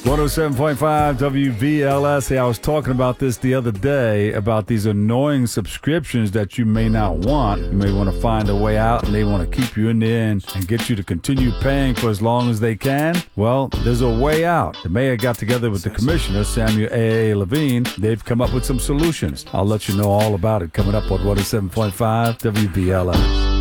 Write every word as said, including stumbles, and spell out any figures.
one oh seven point five W B L S. Hey, I was talking about this the other day, about these annoying subscriptions that you may not want. You may want to find a way out, and they want to keep you in there and, and get you to continue paying for as long as they can. Well, there's a way out. The mayor got together with the commissioner, Samuel A A. Levine. They've come up with some solutions. I'll let you know all about it coming up on one oh seven point five W B L S.